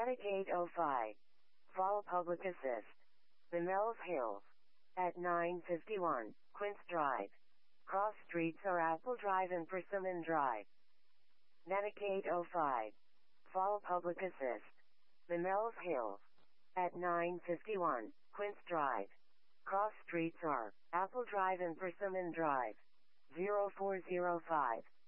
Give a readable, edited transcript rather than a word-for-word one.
Medicaid 05. Fall Public Assist. The Mel's Hills. At 951, Quince Drive. Cross streets are Apple Drive and Persimmon Drive. Medicaid 05. Fall Public Assist. The Mel's Hills. At 951, Quince Drive. Cross streets are Apple Drive and Persimmon Drive. 0405.